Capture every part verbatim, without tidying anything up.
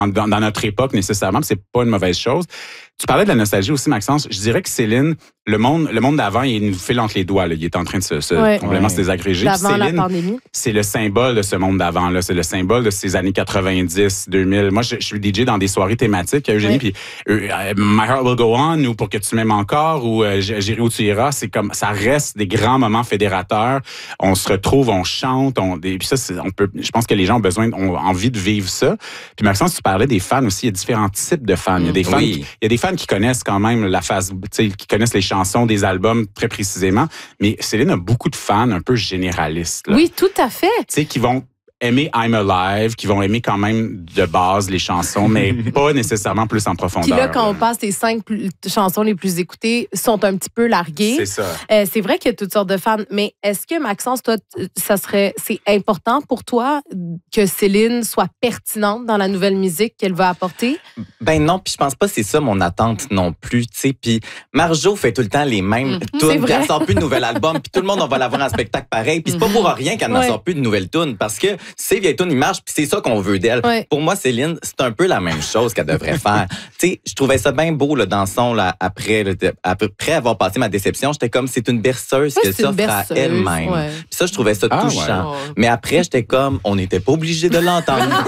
dans, dans notre époque nécessairement, puis c'est pas une mauvaise chose. Tu parlais de la nostalgie aussi, Maxence. Je dirais que Céline, le monde, le monde d'avant, il nous file entre les doigts. Là. Il est en train de se, se ouais. complètement ouais. se désagréger. D'avant Céline, la pandémie. C'est le symbole de ce monde d'avant. Là. C'est le symbole de ces années quatre-vingt-dix, deux mille. Moi, je, je suis D J dans des soirées thématiques, Eugénie, puis euh, My Heart Will Go On ou Pour que tu m'aimes encore ou euh, J'irai où tu iras. C'est comme, ça reste des grands moments fédérateurs. On se retrouve, on chante. On, et puis ça, c'est, on peut, je pense que les gens ont besoin, ont envie de vivre ça. Puis Maxence, tu parlais des fans aussi. Il y a différents types de fans. Il y a des fans, oui. qui, il y a des fans qui connaissent quand même la phase, tu sais, qui connaissent les chansons des albums très précisément. Mais Céline a beaucoup de fans un peu généralistes. Là. Oui, tout à fait. Tu sais, qui vont aimer I'm Alive, qui vont aimer quand même de base les chansons, mais pas nécessairement plus en profondeur. Puis là, quand on passe les cinq plus, chansons les plus écoutées, sont un petit peu larguées. C'est ça. Euh, c'est vrai qu'il y a toutes sortes de fans, mais est-ce que, Maxence, toi, ça serait, c'est important pour toi que Céline soit pertinente dans la nouvelle musique qu'elle va apporter? Ben non, puis je pense pas que c'est ça mon attente non plus, tu sais. Puis Marjo fait tout le temps les mêmes mmh, tunes, puis elle sort plus de nouvel album, puis tout le monde on va l'avoir en spectacle pareil. Puis c'est pas pour rien qu'elle ouais. n'en sort plus de nouvelles tunes, parce que ces vieilles tunes, ils marchent, puis c'est ça qu'on veut d'elle. Ouais. Pour moi, Céline, c'est un peu la même chose qu'elle devrait faire. Tu sais, je trouvais ça bien beau là, dans son là, après, là, après avoir passé ma déception, j'étais comme c'est une berceuse ouais, qu'elle s'offre à elle-même. Ouais. Puis ça, je trouvais ça ah, touchant. ouais. Mais après, j'étais comme on n'était pas obligé de l'entendre.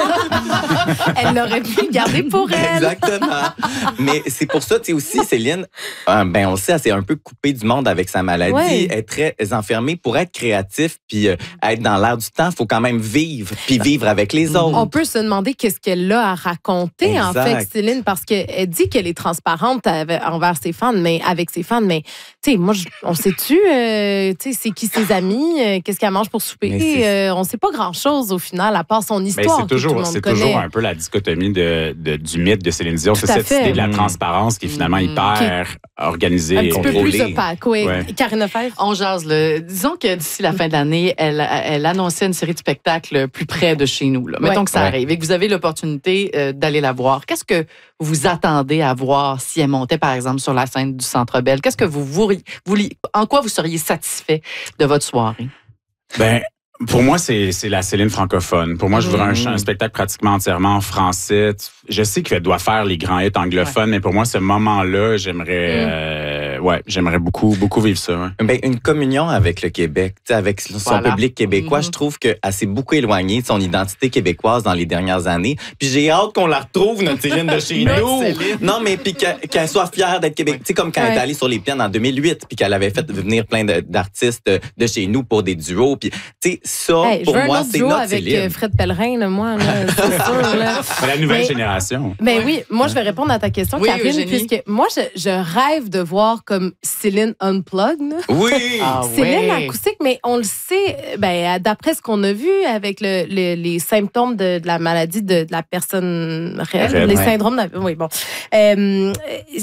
Elle l'aurait pu garder pour elle. Exactement. Mais c'est pour ça, tu sais, aussi, Céline, euh, ben, on le sait, elle s'est un peu coupée du monde avec sa maladie. Ouais. Elle est très enfermée. Pour être créatif puis euh, être dans l'air du temps, il faut quand même vivre puis vivre avec les autres. On peut se demander qu'est-ce qu'elle a à raconter, exact. en fait, Céline, parce qu'elle dit qu'elle est transparente envers ses fans, mais avec ses fans, mais, tu sais, moi, je, on sait-tu, euh, tu sais, c'est qui ses amis, euh, qu'est-ce qu'elle mange pour souper, euh, on sait pas grand-chose, au final, à part son histoire. Mais c'est toujours, que tout le monde c'est connaît. toujours un peu la dichotomie de, de, du mythe de Céline Dion. Tout C'est à cette fait. idée de la Mmh. transparence qui est finalement Mmh. hyper organisée Un et petit peu contrôlée. plus opaque, oui. Ouais. Karine Lefebvre? On jase, là. Disons que d'ici la fin de l'année, elle, elle annonçait une série de spectacles plus près de chez nous. Là. Mettons Ouais. que ça Ouais. arrive et que vous avez l'opportunité euh, d'aller la voir. Qu'est-ce que vous attendez à voir si elle montait, par exemple, sur la scène du Centre Bell? Qu'est-ce que vous vouriez, vous, en quoi vous seriez satisfait de votre soirée? Ben, pour moi, c'est, c'est la Céline francophone. Pour moi, je voudrais Mmh. un, un spectacle pratiquement entièrement en français. Je sais qu'elle doit faire les grands hits anglophones, ouais. mais pour moi, ce moment-là, j'aimerais, mmh. euh, ouais, j'aimerais beaucoup, beaucoup vivre ça. Ouais. Ben, une communion avec le Québec, avec son voilà. public québécois. Mmh. Je trouve qu'elle s'est beaucoup éloignée de son identité québécoise dans les dernières années. Puis j'ai hâte qu'on la retrouve, notre Céline de chez nous. Céline. Non, mais puis qu'elle, qu'elle soit fière d'être québécoise. Tu sais, comme quand ouais. elle est allée sur les plaines en deux mille huit, puis qu'elle avait fait venir plein de, d'artistes de chez nous pour des duos. Puis, tu sais, ça, hey, pour moi, c'est notre avec Céline. Fred Pellerin, là, moi, là, c'est sûr. Là. La nouvelle mais, génération. Ben ouais. oui, moi, je vais répondre à ta question, oui, Karine, Eugénie. puisque moi, je, je rêve de voir comme Céline Unplugged. Oui! Ah, Céline ouais. acoustique, mais on le sait, ben, d'après ce qu'on a vu avec le, le, les symptômes de, de la maladie de, de la personne réelle, Réel, les ouais. syndromes... De, oui, bon. Euh,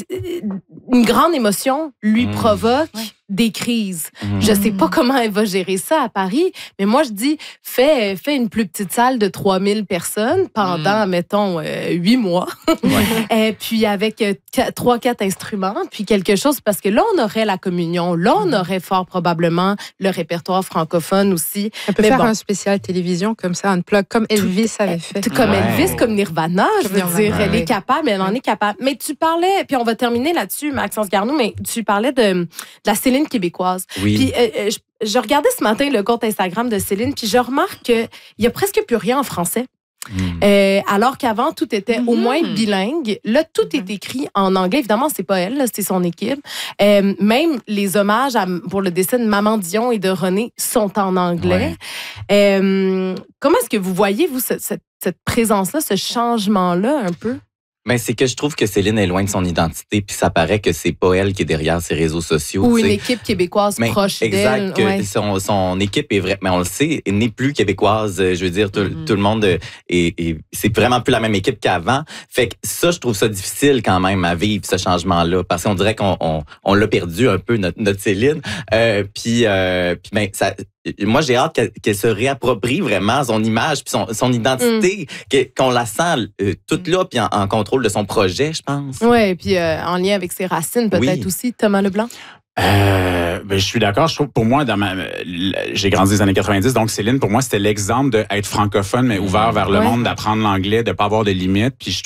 une grande émotion lui mmh. provoque... Ouais. des crises. Mmh. Je sais pas comment elle va gérer ça à Paris, mais moi, je dis, fais, fais une plus petite salle de trois mille personnes pendant, mmh. mettons, huit euh, mois. Ouais. Et puis avec trois, quatre instruments, puis quelque chose, parce que là, on aurait la communion, là, on mmh. aurait fort probablement le répertoire francophone aussi. On peut mais faire bon. un spécial télévision comme ça, un plug, comme Elvis Tout, avait fait. Tout comme ouais. Elvis, comme Nirvana, je veux Nirvana, dire, ouais. elle est capable, elle en est capable. Mais tu parlais, puis on va terminer là-dessus, Maxence Garneau, mais tu parlais de, de la Céline québécoise. Oui. Puis euh, je, je regardais ce matin le compte Instagram de Céline, puis je remarque qu'il n'y a presque plus rien en français. Mmh. Euh, alors qu'avant, tout était mmh. au moins bilingue. Là, tout mmh. est écrit en anglais. Évidemment, c'est pas elle, là, c'est son équipe. Euh, même les hommages à, pour le décès de Maman Dion et de René sont en anglais. Ouais. Euh, comment est-ce que vous voyez, vous, cette, cette, cette présence-là, ce changement-là, un peu? Ben, c'est que je trouve que Céline est loin de son identité, puis ça paraît que c'est pas elle qui est derrière ses réseaux sociaux. Ou t'sais. une équipe québécoise mais proche exact, d'elle. que ouais. son, son équipe est vrai, mais on le sait, n'est plus québécoise. Je veux dire, tout, mm-hmm. tout le monde est, est, c'est vraiment plus la même équipe qu'avant. Fait que ça, je trouve ça difficile quand même à vivre ce changement-là, parce qu'on dirait qu'on on, on l'a perdu un peu notre, notre Céline. Euh, puis, euh, puis ben ça. Moi, j'ai hâte qu'elle, qu'elle se réapproprie vraiment son image puis son, son identité, mm. qu'on la sent euh, toute là puis en, en contrôle de son projet, je pense. Oui, puis euh, en lien avec ses racines peut-être oui. aussi, Thomas Leblanc. Euh, ben, je suis d'accord. Je trouve pour moi, dans ma, j'ai grandi les années quatre-vingt-dix, donc Céline, pour moi, c'était l'exemple d'être francophone, mais ouvert vers le ouais. monde, d'apprendre l'anglais, de pas avoir de limites. Puis je